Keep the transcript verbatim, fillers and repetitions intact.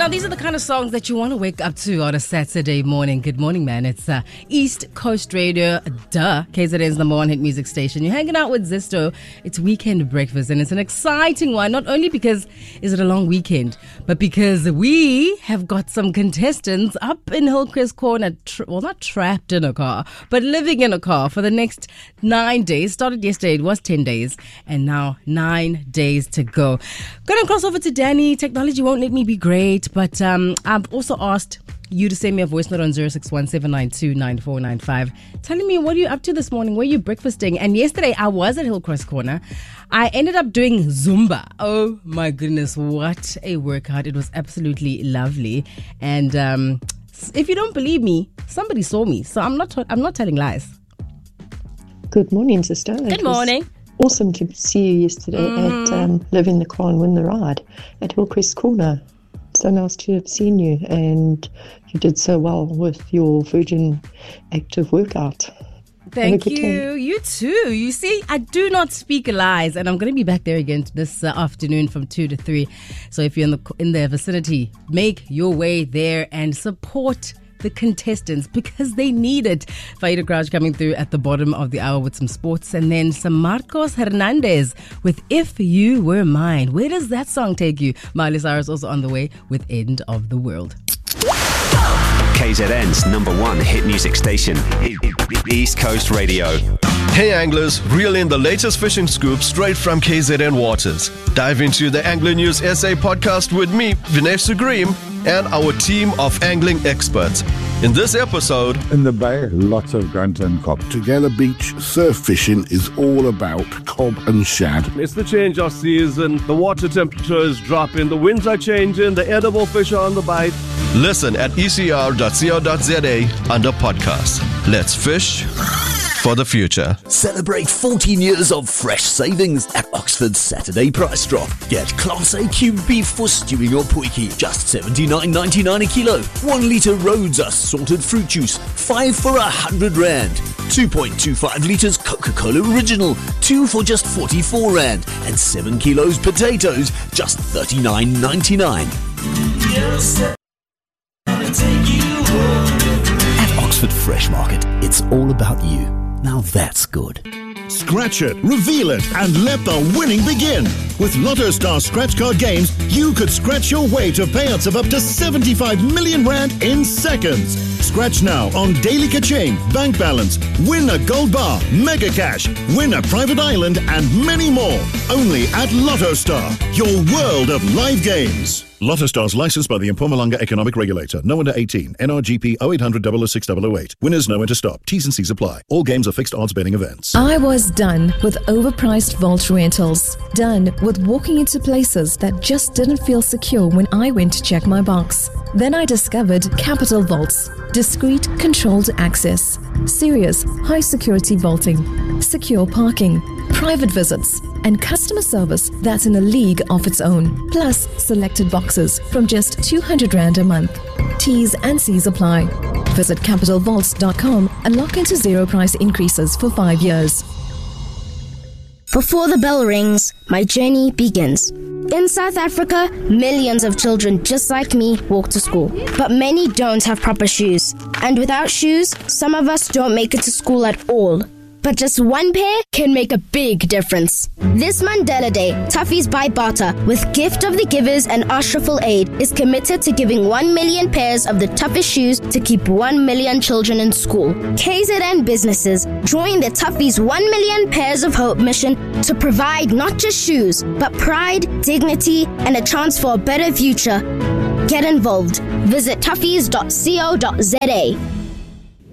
these are the kind of songs that you want to wake up to on a Saturday morning. Good morning, man. It's uh, East Coast Radio, duh, K Z N's number one hit music station. You're hanging out with Zisto. It's weekend breakfast, and it's an exciting one, not only because is it a long weekend, but because we have got some contestants up in Hillcrest Corner, tra- well, not trapped in a car, but living in a car for the next nine days. Started yesterday, it was ten days, and now nine days to go. Gonna cross over to Danny. Technology won't let me be great, but um, I've also asked you to send me a voice note on zero six one seven nine two nine four nine five telling me what are you up to this morning, where you breakfasting. And yesterday I was at Hillcrest Corner. I ended up doing Zumba. Oh my goodness, what a workout. It was absolutely lovely. And um, if you don't believe me, somebody saw me, so I'm not I'm not telling lies. Good morning, sister. Good morning. Awesome to see you yesterday mm. at um, Live in the Car and Win the Ride at Hillcrest Corner. So nice to have seen you, and you did so well with your Virgin Active workout. Thank you. Time. You too. You see, I do not speak lies, and I'm going to be back there again this uh, afternoon from two to three. So if you're in the in the vicinity, make your way there and support the contestants because they need it. Faida Crouch coming through at the bottom of the hour with some sports, and then some Marcos Hernandez with If You Were Mine. Where does that song take you? Miley Cyrus also on the way with End of the World. K Z N's number one hit music station, East Coast Radio. Hey anglers, reel in the latest fishing scoop straight from K Z N Waters. Dive into the Angler News S A podcast with me, Vinesh Sugreem, and our team of angling experts. In this episode, in the bay, lots of grunt and cob. Together Beach surf fishing is all about cob and shad. It's the change of season, the water temperature is dropping, the winds are changing, the edible fish are on the bite. Listen at e c r dot co dot z a under podcasts. Let's fish for the future. Celebrate fourteen years of fresh savings at Oxford's Saturday Price Drop. Get Class A cube beef for stewing or potjie, just seventy-nine ninety-nine a kilo. One litre Rhodes assorted fruit juice, five for a hundred rand. two point two five litres Coca-Cola Original, two for just forty-four rand. And seven kilos potatoes, just thirty-nine ninety-nine. At Oxford Fresh Market, it's all about you. Now that's good. Scratch it, reveal it, and let the winning begin. With Lotto Star Scratch Card games, you could scratch your way to payouts of up to seventy-five million rand in seconds. Scratch now on Daily Kaching, Bank Balance, win a gold bar, Mega Cash, win a private island, and many more. Only at Lotto Star, your world of live games. Lotto Stars licensed by the Mpumalanga Economic Regulator. No under eighteen. N R G P oh eight hundred, double oh six, double oh eight. Winners know when to stop. T's and C's apply. All games are fixed odds betting events. I was done with overpriced vault rentals. Done with walking into places that just didn't feel secure when I went to check my box. Then I discovered Capital Vaults. Discreet, controlled access. Serious, high security vaulting. Secure parking. Private visits. And customer service that's in a league of its own. Plus selected boxes from just two hundred rand a month. T's and C's apply. Visit capital vaults dot com and lock into zero price increases for five years. Before the bell rings, my journey begins. In South Africa, millions of children just like me walk to school. But many don't have proper shoes. And without shoes, some of us don't make it to school at all. But just one pair can make a big difference. This Mandela Day, Toughies by Bata, with Gift of the Givers and Ashraful Aid, is committed to giving one million pairs of the toughest shoes to keep one million children in school. K Z N businesses join the Toughies one million Pairs of Hope mission to provide not just shoes, but pride, dignity, and a chance for a better future. Get involved. Visit toughies dot co dot z a.